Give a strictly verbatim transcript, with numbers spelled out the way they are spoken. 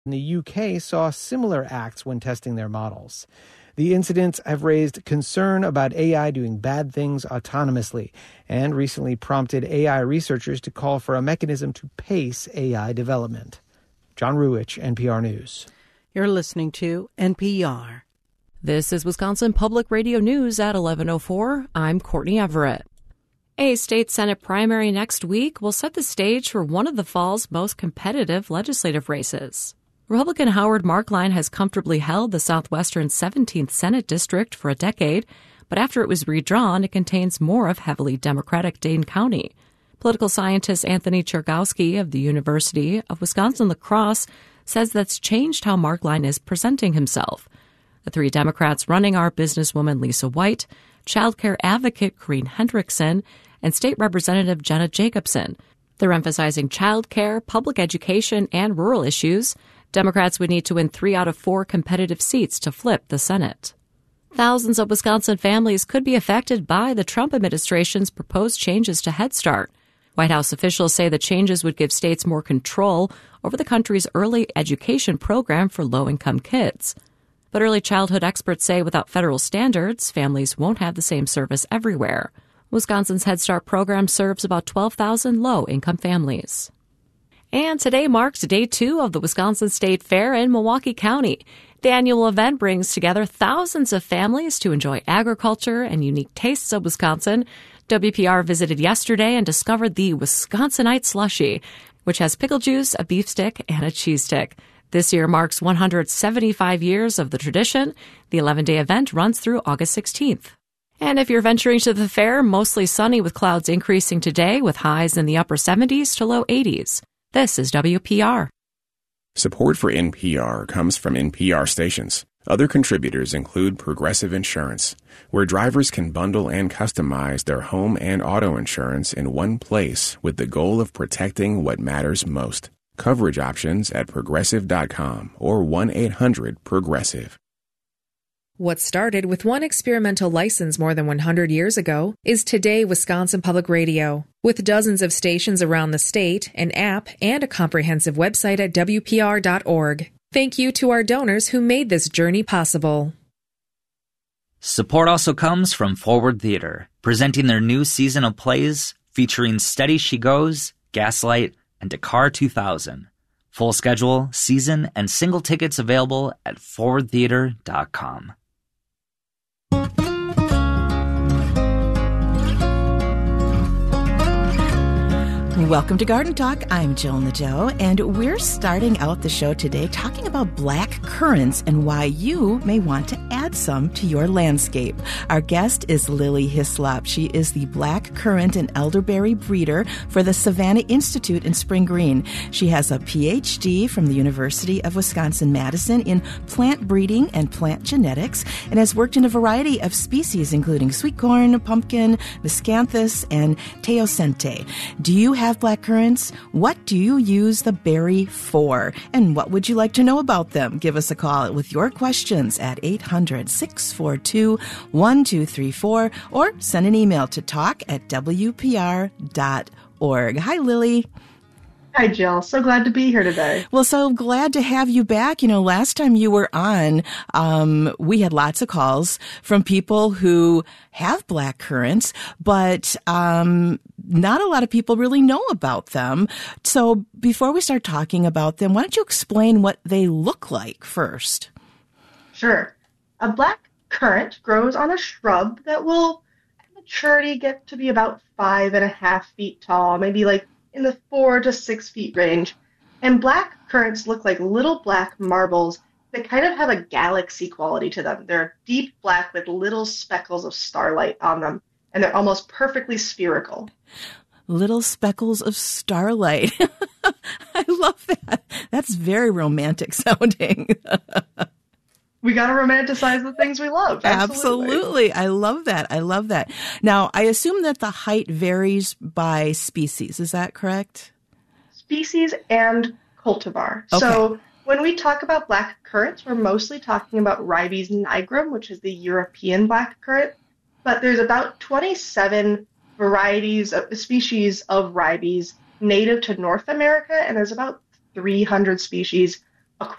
in the U K saw similar acts when testing their models. The incidents have raised concern about A I doing bad things autonomously and recently prompted A I researchers to call for a mechanism to pace A I development. John Ruwitch, N P R News. You're listening to N P R. This is Wisconsin Public Radio News at eleven oh four. I'm Courtney Everett. A state Senate primary next week will set the stage for one of the fall's most competitive legislative races. Republican Howard Marklein has comfortably held the Southwestern seventeenth Senate District for a decade, but after it was redrawn, it contains more of heavily Democratic Dane County. Political scientist Anthony Chergowski of the University of Wisconsin-La Crosse says that's changed how Marklein is presenting himself. The three Democrats running are businesswoman Lisa White, child care advocate Corrine Hendrickson, and State Representative Jenna Jacobson. They're emphasizing child care, public education, and rural issues. Democrats would need to win three out of four competitive seats to flip the Senate. Thousands of Wisconsin families could be affected by the Trump administration's proposed changes to Head Start. White House officials say the changes would give states more control over the country's early education program for low-income kids. But early childhood experts say without federal standards, families won't have the same service everywhere. Wisconsin's Head Start program serves about twelve thousand low-income families. And today marks day two of the Wisconsin State Fair in Milwaukee County. The annual event brings together thousands of families to enjoy agriculture and unique tastes of Wisconsin. W P R visited yesterday and discovered the Wisconsinite Slushie, which has pickle juice, a beef stick, and a cheese stick. This year marks one hundred seventy-five years of the tradition. The eleven-day event runs through August sixteenth. And if you're venturing to the fair, mostly sunny with clouds increasing today with highs in the upper seventies to low eighties. This is W P R. Support for N P R comes from N P R stations. Other contributors include Progressive Insurance, where drivers can bundle and customize their home and auto insurance in one place with the goal of protecting what matters most. Coverage options at progressive dot com or one eight hundred progressive. What started with one experimental license more than one hundred years ago is today Wisconsin Public Radio. With dozens of stations around the state, an app, and a comprehensive website at W P R dot org. Thank you to our donors who made this journey possible. Support also comes from Forward Theater, presenting their new season of plays featuring Steady She Goes, Gaslight, and Dakar two thousand. Full schedule, season, and single tickets available at forward theater dot com. Welcome to Garden Talk. I'm Jill Nadeau, and we're starting out the show today talking about black currants and why you may want to add some to your landscape. Our guest is Lily Hislop. She is the black currant and elderberry breeder for the Savannah Institute in Spring Green. She has a P H D from the University of Wisconsin-Madison in plant breeding and plant genetics and has worked in a variety of species, including sweet corn, pumpkin, miscanthus, and teosinte. Do you have black currants? What do you use the berry for? And what would you like to know about them? Give us a call with your questions at eight hundred, six four two, one two three four or send an email to talk at W P R dot org. Hi, Lily. Hi, Jill. So glad to be here today. Well, so glad to have you back. You know, last time you were on, um, we had lots of calls from people who have black currants, but um, not a lot of people really know about them. So before we start talking about them, why don't you explain what they look like first? Sure. A black currant grows on a shrub that will, at maturity, get to be about five and a half feet tall, maybe like in the four to six feet range. And black currants look like little black marbles that kind of have a galaxy quality to them. They're deep black with little speckles of starlight on them, and they're almost perfectly spherical. Little speckles of starlight. I love that. That's very romantic sounding. We got to romanticize the things we love. Absolutely. Absolutely. I love that. I love that. Now, I assume that the height varies by species. Is that correct? Species and cultivar. Okay. So when we talk about black currants, we're mostly talking about Ribes nigrum, which is the European black currant. But there's about twenty-seven varieties of species of Ribes native to North America, and there's about three hundred species